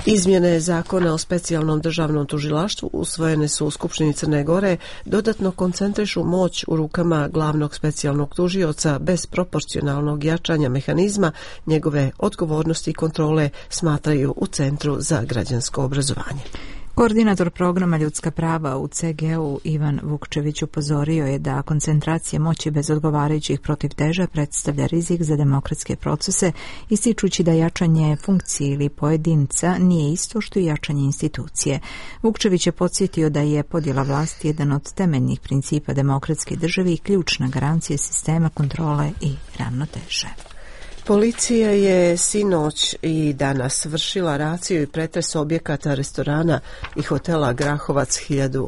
Izmjene zakona o specijalnom državnom tužilaštvu usvojene su u Skupštini Crne Gore, dodatno koncentrišu moć u rukama glavnog specijalnog tužioca bez proporcionalnog jačanja mehanizma, njegove odgovornosti i kontrole, smatraju u Centru za građansko obrazovanje. Koordinator programa Ljudska prava u CGU Ivan Vukčević upozorio je da koncentracija moći bez odgovarajućih protivteža predstavlja rizik za demokratske procese, ističući da jačanje funkcije ili pojedinca nije isto što i jačanje institucije. Vukčević je podsjetio da je podjela vlasti jedan od temeljnih principa demokratske države i ključna garancija sistema kontrole i ravnoteže. Policija je sinoć i danas vršila raciju i pretres objekata restorana i hotela Grahovac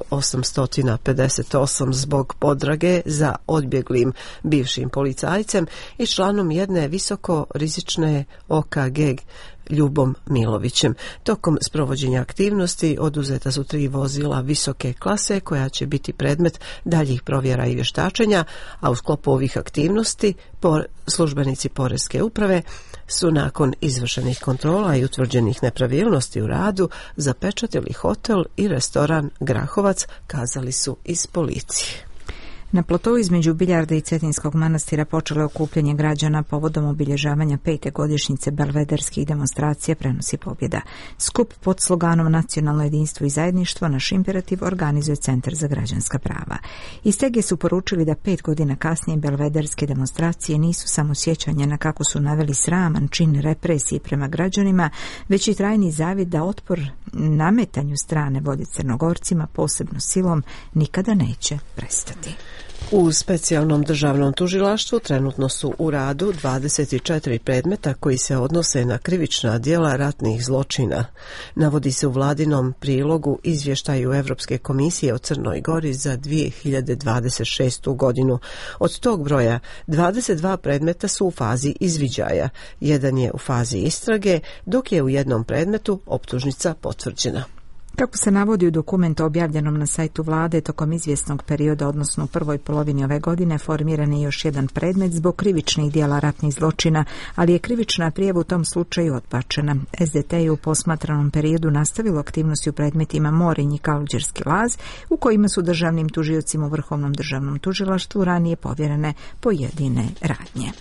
1858 zbog podrage za odbjeglim bivšim policajcem i članom jedne visoko rizične OKG Ljubom Milovićem. Tokom sprovođenja aktivnosti oduzeta su 3 vozila visoke klase koja će biti predmet daljih provjera i vještačenja, a u sklopu ovih aktivnosti službenici Poreske uprave su nakon izvršenih kontrola i utvrđenih nepravilnosti u radu zapečatili hotel i restoran Grahovac, kazali su iz policije. Na platovu između Biljarda i Cetinskog manastira počelo je okupljanje građana povodom obilježavanja 5. godišnjice belvederskih demonstracija, prenosi pobjeda. Skup pod sloganom Nacionalno jedinstvo i zajedništvo, naš imperativ, organizuje Centar za građanska prava. Iz tege su poručili da 5 godina kasnije belvederske demonstracije nisu samo sjećanje na kako su naveli sraman čin represije prema građanima, već i trajni zavid da otpor nametanju strane volje Crnogorcima, posebno silom, nikada neće prestati. U specijalnom državnom tužilaštvu trenutno su u radu 24 predmeta koji se odnose na krivična djela ratnih zločina. Navodi se u vladinom prilogu izvještaju Evropske komisije o Crnoj Gori za 2026. godinu. Od tog broja 22 predmeta su u fazi izviđaja, jedan je u fazi istrage, dok je u jednom predmetu optužnica potvrđena. Kako se navodi u dokumentu objavljenom na sajtu vlade, tokom izvjesnog perioda, odnosno u prvoj polovini ove godine, formiran je još jedan predmet zbog krivičnih djela ratnih zločina, ali je krivična prijava u tom slučaju odbačena. SDT je u posmatranom periodu nastavilo aktivnosti u predmetima Morinj i Kaluđerski Laz, u kojima su državnim tužiocima u Vrhovnom državnom tužilaštvu ranije povjerene pojedine radnje.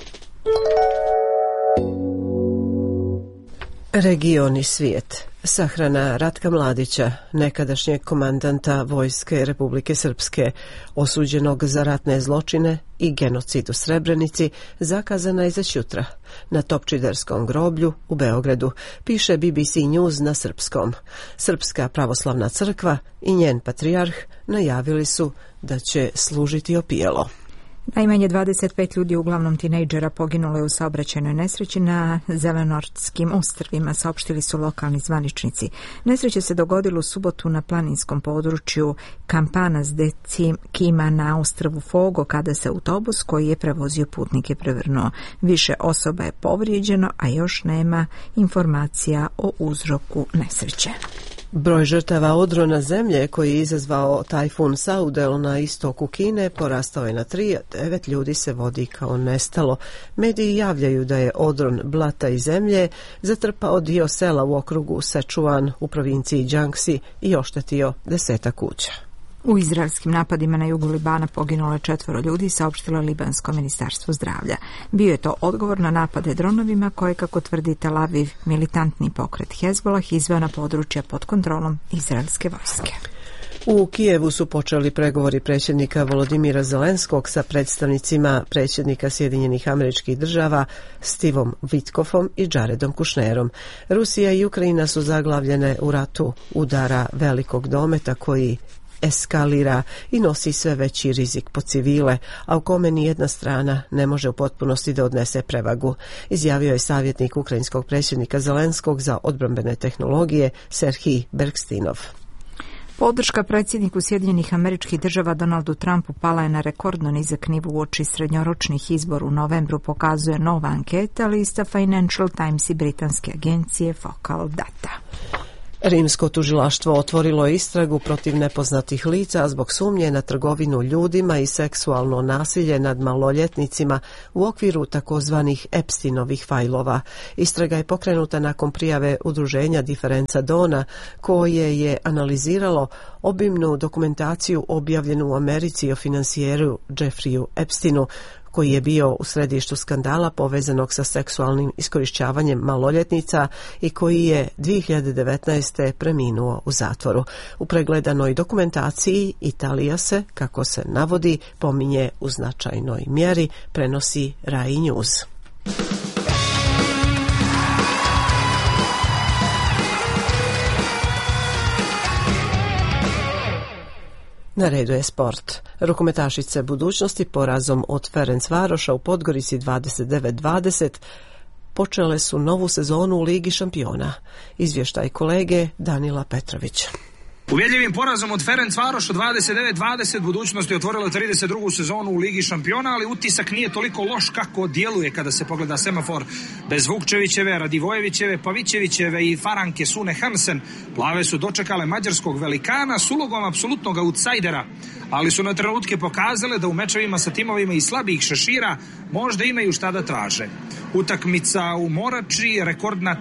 Region i svijet. Sahrana Ratka Mladića, nekadašnjeg komandanta Vojske Republike Srpske, osuđenog za ratne zločine i genocid u Srebrenici, zakazana je za sutra na Topčiderskom groblju u Beogradu, piše BBC News na srpskom. Srpska pravoslavna crkva i njen patrijarh najavili su da će služiti opijelo. Najmanje 25 ljudi, uglavnom tinejdžera, poginulo je u saobraćajnoj nesreći na Zelenortskim ostrvima, saopštili su lokalni zvaničnici. Nesreća se dogodila u subotu na planinskom području Campanas de Cima na ostrvu Fogo, kada se autobus koji je prevozio putnike prevrnuo. Više osoba je povrijeđeno, a još nema informacija o uzroku nesreće. Broj žrtava odrona zemlje koji je izazvao tajfun Saudel na istoku Kine porastao je na 3, a 9 ljudi se vodi kao nestalo. Mediji javljaju da je odron blata i zemlje zatrpao dio sela u okrugu Sichuan u provinciji Jiangxi i oštetio 10 kuća. U izraelskim napadima na jugu Libana poginulo je 4 ljudi, saopštilo Libansko ministarstvo zdravlja. Bio je to odgovor na napade dronovima koje, kako tvrdi Tel Aviv, militantni pokret Hezbollah izveo na područja pod kontrolom izraelske vojske. U Kijevu su počeli pregovori predsjednika Volodimira Zelenskog sa predstavnicima predsjednika Sjedinjenih Američkih Država Stevom Witkofom i Jaredom Kushnerom. Rusija i Ukrajina su zaglavljene u ratu udara velikog dometa koji eskalira i nosi sve veći rizik po civile, a u kome nijedna strana ne može u potpunosti da odnese prevagu, izjavio je savjetnik ukrajinskog predsjednika Zelenskog za odbrambene tehnologije Serhij Bergstinov. Podrška predsjedniku Sjedinjenih Američkih Država Donaldu Trumpu pala je na rekordno nizak nivo uoči srednjoročnih izbora u novembru, pokazuje nova anketa lista Financial Times i britanske agencije Focal Data. Rimsko tužilaštvo otvorilo je istragu protiv nepoznatih lica zbog sumnje na trgovinu ljudima i seksualno nasilje nad maloljetnicima u okviru takozvanih Epsteinovih fajlova. Istraga je pokrenuta nakon prijave udruženja Differenza Dona, koje je analiziralo obimnu dokumentaciju objavljenu u Americi o finansijeru Jeffreyu Epsteinu, koji je bio u središtu skandala povezanog sa seksualnim iskorišćavanjem maloljetnica i koji je 2019. preminuo u zatvoru. U pregledanoj dokumentaciji Italija se, kako se navodi, pominje u značajnoj mjeri, prenosi Rai News. Na redu je sport. Rukometašice budućnosti porazom od Ferencvaroša u Podgorici 29-20 počele su novu sezonu u Ligi šampiona. Izvještaj kolege Danila Petrović. Uvjedljivim porazom od Ferencvaroša 29-20 budućnost je otvorila 32. sezonu u Ligi šampiona, ali utisak nije toliko loš kako djeluje kada se pogleda semafor. Bez Vukčevićeve, Radivojevićeve, Pavićevićeve i Faranke Sune Hansen, plave su dočekale mađarskog velikana s ulogom apsolutnog outsajdera, ali su na trenutke pokazale da u mečevima sa timovima i slabijih šešira možda imaju šta da traže. Utakmica u Morači, rekordna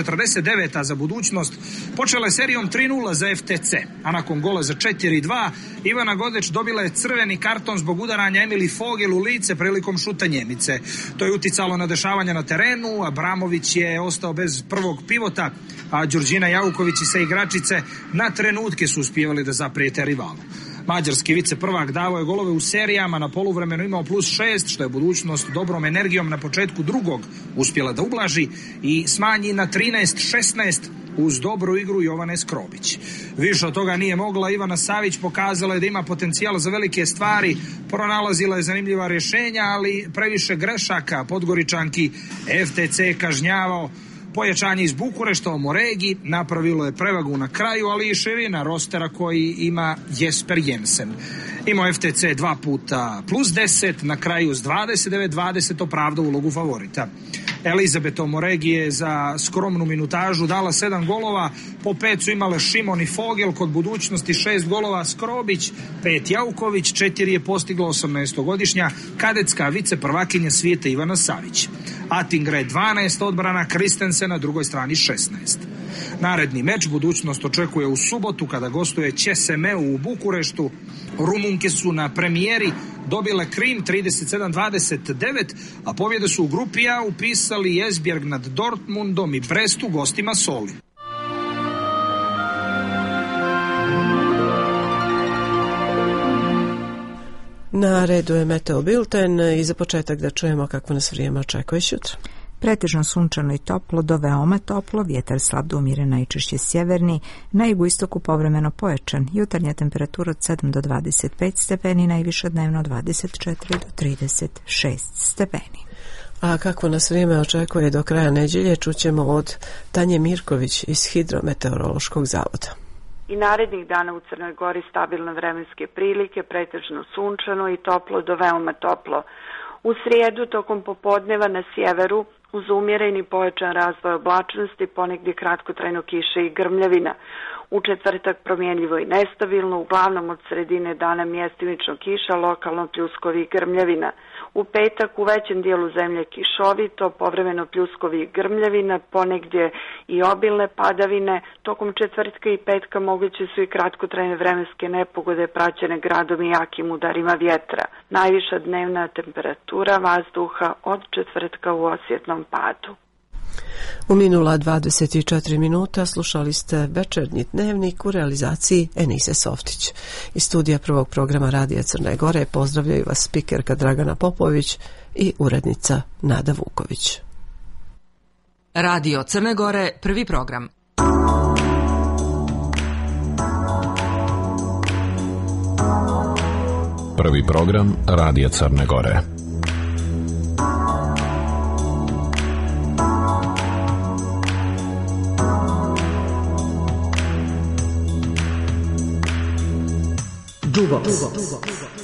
349. za budućnost, počela je serijom 3-0 za FTC, a nakon gola za 4-2 Ivana Godeć dobila je crveni karton zbog udaranja Emily Fogel u lice prilikom šuta Njemice. To je uticalo na dešavanja na terenu, Abramović je ostao bez prvog pivota, a Đurđina Jauković i sve igračice na trenutke su uspijevali da zaprijete rivalu. Mađarski viceprvak davao je golove u serijama, na poluvremenu imao +6, što je budućnost dobrom energijom na početku drugog uspjela da ublaži i smanji na 13-16 uz dobru igru Jovane Skrobić. Više od toga nije mogla. Ivana Savić pokazala je da ima potencijal za velike stvari, pronalazila je zanimljiva rješenja, ali previše grešaka Podgoričanki FTC kažnjavao. Pojačanje iz Bukurešta, Omoregi napravilo je prevagu na kraju, ali i širina rostera koji ima Jesper Jensen. Imao FTC 2 puta +10, na kraju s 29-20 opravdao ulogu favorita. Elizabeth Omoregi je za skromnu minutažu dala 7 golova, po 5 su imale Šimon i Fogel, kod budućnosti 6 golova Skrobić, 5 Jauković, 4 je postigla 18-godišnja kadetska viceprvakinja svijeta Ivana Savić. Atingre 12 odbrana, Kristensen na drugoj strani 16. Naredni meč budućnost očekuje u subotu kada gostuje Česemeu u Bukureštu. Rumunke su na premijeri dobile Krim 37-29, a pobjede su u grupi A upisali Esbjerg nad Dortmundom i Brestu gostima Soli. Na redu je Meteo Bilten i za početak da čujemo kako nas vrijeme očekuje sutra. Pretežno sunčano i toplo do veoma toplo, vjetar slab do umiren, najčešće sjeverni, na jugoistoku povremeno pojačan, jutarnja temperatura od 7 do 25 stepeni, najviša dnevno 24 do 36 stepeni. A kako nas vrijeme očekuje do kraja nedjelje, čućemo od Tanje Mirković iz Hidrometeorološkog zavoda. I narednih dana u Crnoj Gori stabilne vremenske prilike, pretežno sunčano i toplo do veoma toplo. U srijedu tokom popodneva na sjeveru uz umjereni pojačan razvoj oblačnosti, ponegdje kratkotrajno kiše i grmljavina. U četvrtak promjenljivo i nestabilno, uglavnom od sredine dana mjestimično kiša, lokalno pljuskovi i grmljavina. U petak u većem dijelu zemlje kišovito, povremeno pljuskovi i grmljavina, ponegdje i obilne padavine. Tokom četvrtka i petka moguće su i kratkotrajne vremenske nepogode praćene gradom i jakim udarima vjetra. Najviša dnevna temperatura vazduha od četvrtka u osjetnom padu. U minula 24 minuta slušali ste večernji dnevnik u realizaciji Enise Softić. Iz studija prvog programa Radija Crne Gore pozdravljaju vas spikerka Dragana Popović i urednica Nada Vuković. Radio Crne Gore, prvi program. Prvi program Radija Crne Gore. Džuboks.